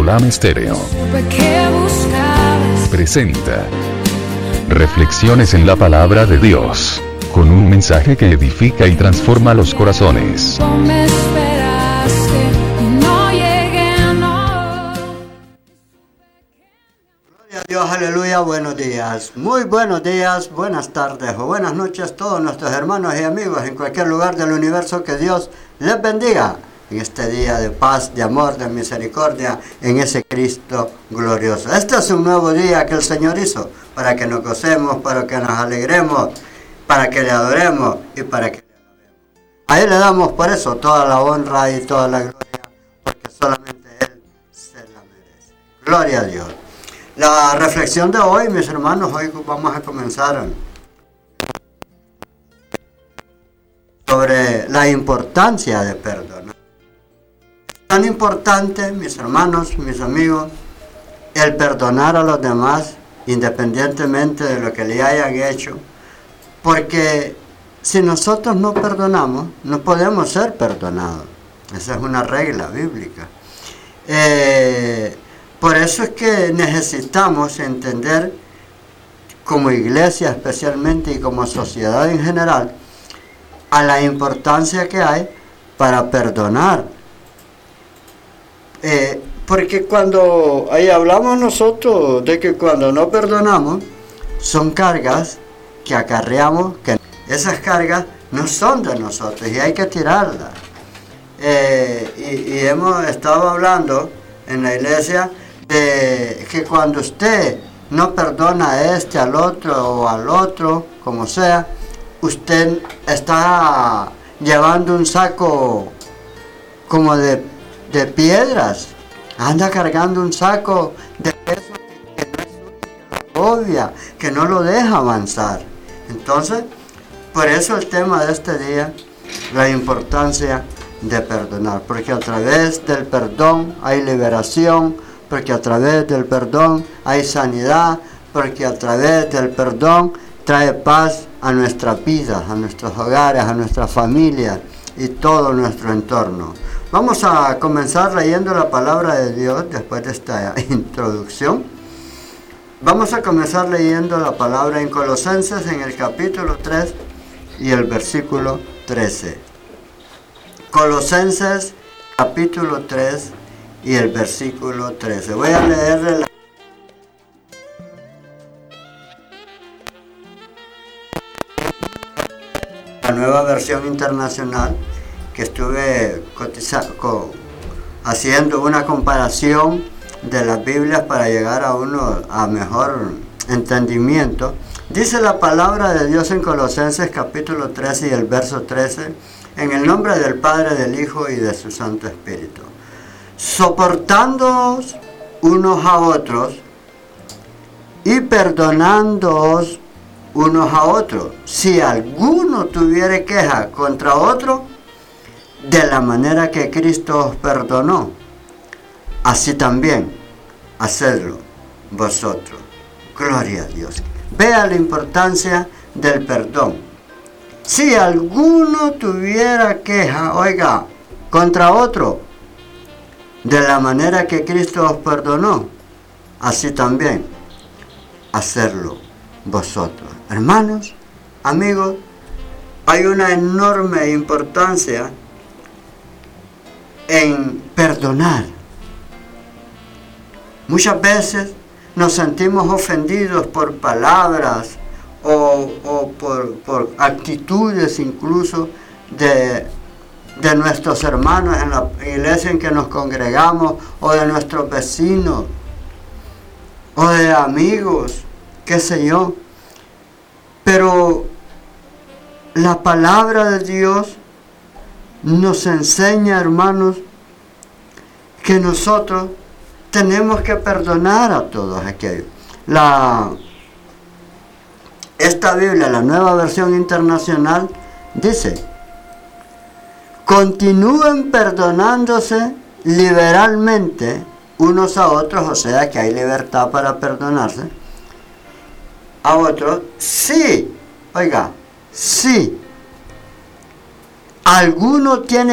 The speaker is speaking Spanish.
Olam Estéreo presenta Reflexiones en la Palabra de Dios, con un mensaje que edifica y transforma los corazones. Gloria a Dios, aleluya, buenos días, muy buenos días, buenas tardes o buenas noches todos nuestros hermanos y amigos en cualquier lugar del universo. Que Dios les bendiga en este día de paz, de amor, de misericordia, en ese Cristo glorioso. Este es un nuevo día que el Señor hizo para que nos gocemos, para que nos alegremos, para que le adoremos y para que le alabemos. A Él le damos por eso toda la honra y toda la gloria, porque solamente Él se la merece. Gloria a Dios. La reflexión de hoy, mis hermanos, hoy vamos a comenzar sobre la importancia de perdonar. Tan importante, mis hermanos, mis amigos, el perdonar a los demás independientemente de lo que le hayan hecho, porque si nosotros no perdonamos, no podemos ser perdonados. Esa es una regla bíblica. Por eso es que necesitamos entender, como iglesia especialmente y como sociedad en general, a la importancia que hay para perdonar. Porque cuando ahí hablamos nosotros de que cuando no perdonamos, son cargas que acarreamos, que esas cargas no son de nosotros y hay que tirarlas. Y hemos estado hablando en la iglesia de que cuando usted no perdona a este, al otro, como sea, usted está llevando un saco como de piedras, anda cargando un saco de peso que no es útil, que lo agobia, que no lo deja avanzar. Entonces, por eso el tema de este día, la importancia de perdonar, porque a través del perdón hay liberación, porque a través del perdón hay sanidad, porque a través del perdón trae paz a nuestras vidas, a nuestros hogares, a nuestras familias y todo nuestro entorno. Vamos a comenzar leyendo la palabra de Dios después de esta introducción. Vamos a comenzar leyendo la palabra en Colosenses en el capítulo 3 y el versículo 13. Colosenses capítulo 3 y el versículo 13. Voy a leerle la nueva versión internacional, que estuve haciendo una comparación de las Biblias para llegar a mejor entendimiento. Dice la palabra de Dios en Colosenses capítulo 13 y el verso 13, en el nombre del Padre, del Hijo y de su Santo Espíritu. Soportándoos unos a otros y perdonándoos unos a otros, si alguno tuviere queja contra otro, de la manera que Cristo os perdonó, así también hacedlo vosotros. Gloria a Dios. Vea la importancia del perdón. Si alguno tuviera queja, oiga, contra otro, de la manera que Cristo os perdonó, así también hacerlo vosotros. Hermanos, amigos, hay una enorme importancia en perdonar. Muchas veces nos sentimos ofendidos por palabras o por actitudes incluso de nuestros hermanos en la iglesia en que nos congregamos, o de nuestros vecinos, o de amigos, qué sé yo. Pero la palabra de Dios nos enseña, hermanos, que nosotros tenemos que perdonar a todos aquellos. Esta Biblia, la nueva versión internacional, dice: continúen perdonándose liberalmente unos a otros, o sea que hay libertad para perdonarse a otros, si alguno tiene